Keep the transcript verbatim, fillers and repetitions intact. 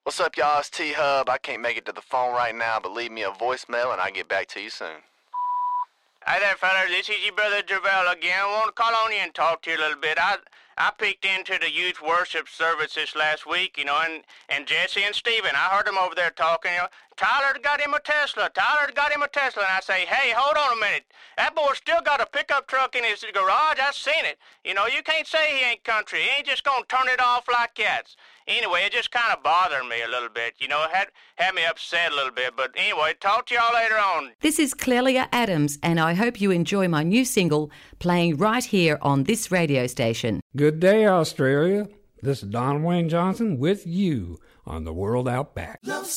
What's up, y'all? It's T-Hub. I can't make it to the phone right now, but leave me a voicemail and I'll get back to you soon. Hi there, fella. This is your brother Jervell again. I want to call on you and talk to you a little bit. I I peeked into the youth worship service this last week, you know, and, and Jesse and Steven, I heard them over there talking, you know. Tyler got him a Tesla. Tyler got him a Tesla. And I say, hey, hold on a minute. That boy still got a pickup truck in his garage. I seen it. You know, you can't say he ain't country. He ain't just going to turn it off like cats. Anyway, it just kind of bothered me a little bit. You know, it had, had me upset a little bit. But anyway, talk to y'all later on. This is Clelia Adams, and I hope you enjoy my new single playing right here on this radio station. Good day, Australia. This is Don Wayne Johnson with you on the World Out Back.